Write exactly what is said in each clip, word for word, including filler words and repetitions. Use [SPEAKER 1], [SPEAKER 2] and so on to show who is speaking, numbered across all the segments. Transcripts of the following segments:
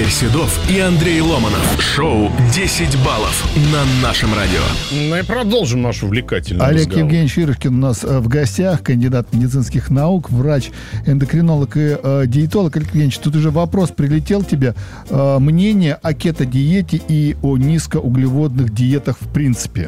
[SPEAKER 1] Игорь Седов и Андрей Ломанов. Шоу «десять баллов» на нашем радио.
[SPEAKER 2] Ну и продолжим нашу увлекательную
[SPEAKER 3] Олег
[SPEAKER 2] разговор.
[SPEAKER 3] Евгеньевич Ирышкин у нас в гостях, кандидат медицинских наук, врач, эндокринолог и э, диетолог. Олег Евгеньевич, тут уже вопрос прилетел тебе. Э, мнение о кето-диете и о низкоуглеводных диетах в принципе.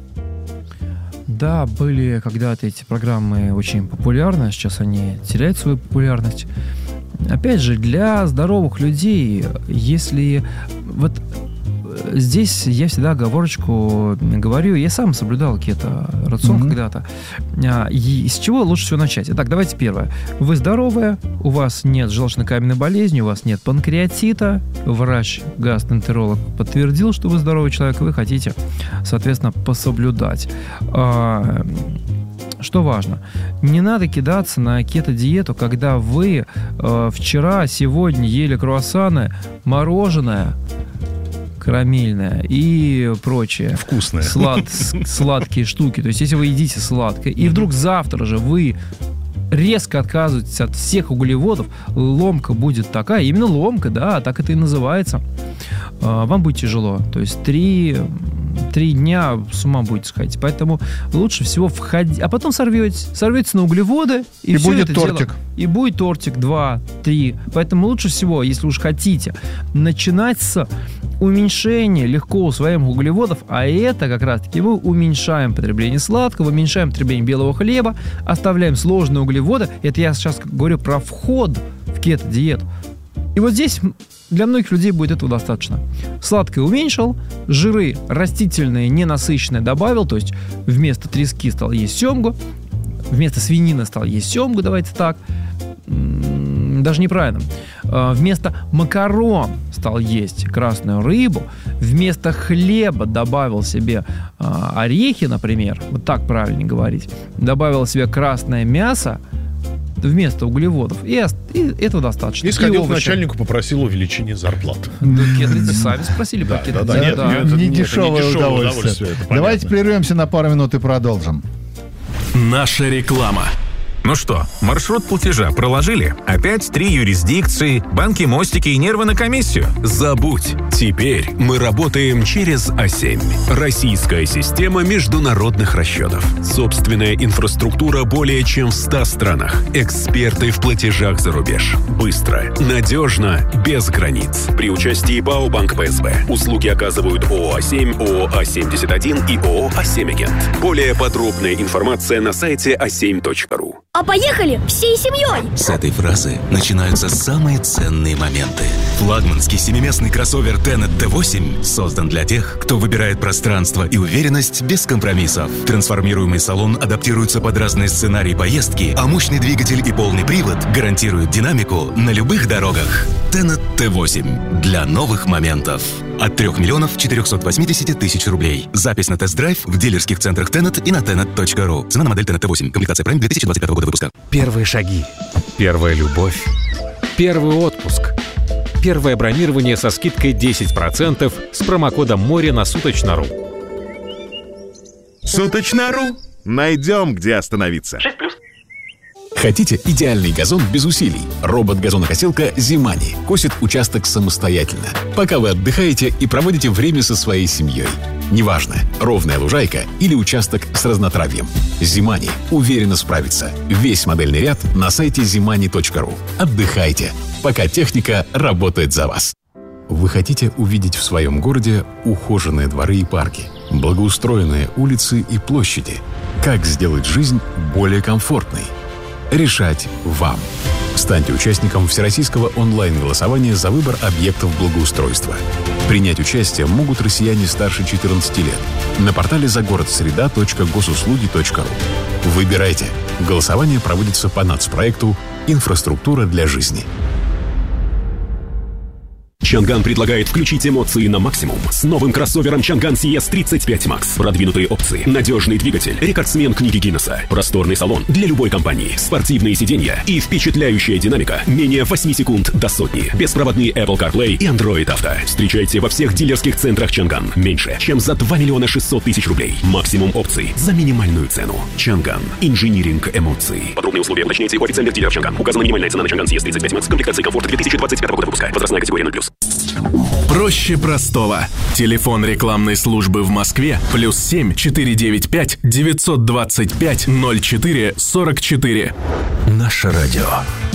[SPEAKER 4] Да, были когда-то эти программы очень популярны, сейчас они теряют свою популярность. Опять же, для здоровых людей, если вот здесь я всегда оговорочку говорю, я сам соблюдал кето-рацион mm-hmm. когда-то. И с чего лучше всего начать? Итак, давайте первое. Вы здоровые, у вас нет желчно-каменной болезни, у вас нет панкреатита, врач-гастроэнтеролог подтвердил, что вы здоровый человек, и вы хотите, соответственно, пособлюдать. Что важно, не надо кидаться на кето-диету, когда вы э, вчера, сегодня ели круассаны, мороженое, карамельное и прочее.
[SPEAKER 2] Вкусное.
[SPEAKER 4] Слад, сладкие штуки. То есть, если вы едите сладкое, и вдруг завтра же вы резко отказываетесь от всех углеводов, ломка будет такая, именно ломка, да, так это и называется. Э, вам будет тяжело. То есть, три... Три дня с ума будете сходить. Поэтому лучше всего входить. А потом сорветесь. Сорветесь на углеводы. И,
[SPEAKER 3] и будет
[SPEAKER 4] это
[SPEAKER 3] тортик.
[SPEAKER 4] Дело, и будет тортик два, три. Поэтому лучше всего, если уж хотите, начинать с уменьшения легко усвояемых углеводов. А это как раз-таки мы уменьшаем потребление сладкого, уменьшаем потребление белого хлеба, оставляем сложные углеводы. Это я сейчас говорю про вход в кето-диету. И вот здесь для многих людей будет этого достаточно. Сладкое уменьшил, жиры растительные, ненасыщенные добавил, то есть вместо трески стал есть семгу, вместо свинины стал есть семгу, давайте так, даже неправильно. Вместо макарон стал есть красную рыбу, вместо хлеба добавил себе орехи, например, вот так правильно говорить, добавил себе красное мясо, вместо углеводов. И, и этого достаточно.
[SPEAKER 2] И сходил и к начальнику, попросил увеличение зарплаты.
[SPEAKER 4] Да, кето, сами спросили про кето.
[SPEAKER 2] Да, да, нет,
[SPEAKER 3] да.
[SPEAKER 2] нет,
[SPEAKER 3] Не
[SPEAKER 2] нет,
[SPEAKER 3] дешевое
[SPEAKER 2] не дешевое
[SPEAKER 3] удовольствие.
[SPEAKER 2] удовольствие.
[SPEAKER 3] Давайте прервемся на пару минут и продолжим.
[SPEAKER 1] Наша реклама.
[SPEAKER 5] Ну что, маршрут платежа проложили? Опять три юрисдикции, банки, мостики и нервы на комиссию?
[SPEAKER 1] Забудь. Теперь мы работаем через а семь. Российская система международных расчетов. Собственная инфраструктура более чем в ста странах. Эксперты в платежах за рубеж. Быстро, надежно, без границ. При участии БАО «Банк ПСБ». Услуги оказывают ООО «А семь», ООО «А семьдесят один» и ООО «А семь Агент». Более подробная информация на сайте а семь точка ру.
[SPEAKER 6] А поехали всей семьей!
[SPEAKER 7] С этой фразы начинаются самые ценные моменты. Флагманский семиместный кроссовер Tenet тэ восемь создан для тех, кто выбирает пространство и уверенность без компромиссов. Трансформируемый салон адаптируется под разные сценарии поездки, а мощный двигатель и полный привод гарантируют динамику на любых дорогах. Tenet тэ восемь для новых моментов. От трех миллионов четырехсот восьмидесяти тысяч рублей. Запись на тест-драйв в дилерских центрах Tenet и на tenet точка ру. Цена на модель Tenet тэ восемь. Комплектация Prime две тысячи двадцать пятого года выпуска.
[SPEAKER 8] Первые шаги. Первая любовь. Первый отпуск. Первое бронирование со скидкой десять процентов с промокодом «Море» на Суточно.ру.
[SPEAKER 9] Суточно.ру. Найдем, где остановиться.
[SPEAKER 6] шесть плюс.
[SPEAKER 10] Хотите идеальный газон без усилий? Робот-газонокосилка «Зимани» косит участок самостоятельно, пока вы отдыхаете и проводите время со своей семьей. Неважно, ровная лужайка или участок с разнотравьем. «Зимани» уверенно справится. Весь модельный ряд на сайте зимани точка ру. Отдыхайте, пока техника работает за вас. Вы хотите увидеть в своем городе ухоженные дворы и парки, благоустроенные улицы и площади? Как сделать жизнь более комфортной? Решать вам. Станьте участником всероссийского онлайн-голосования за выбор объектов благоустройства. Принять участие могут россияне старше четырнадцати лет на портале загородсреда точка госуслуги точка ру. Выбирайте. Голосование проводится по нацпроекту «Инфраструктура для жизни».
[SPEAKER 1] Чанган предлагает включить эмоции на максимум с новым кроссовером Чанган си эс тридцать пять макс. Продвинутые опции, надежный двигатель, рекордсмен книги Гиннесса, просторный салон для любой компании, спортивные сиденья и впечатляющая динамика менее восьми секунд до сотни. Беспроводные Apple CarPlay и Android Auto. Встречайте во всех дилерских центрах Чанган. Меньше, чем за два миллиона шестьсот тысяч рублей. Максимум опций за минимальную цену. Чанган. Инжиниринг эмоций. Подробные условия уточняйте у официальных дилеров Чанган. Указана минимальная цена на Чанган си эс тридцать пять макс. Комплектации комфорт две тысячи двадцать пятого года выпуска. Возрастная категория ноль плюс.
[SPEAKER 11] Проще простого. Телефон рекламной службы в Москве плюс семь четыре девять пять девятьсот двадцать пять ноль четыре сорок четыре.
[SPEAKER 12] Наше радио.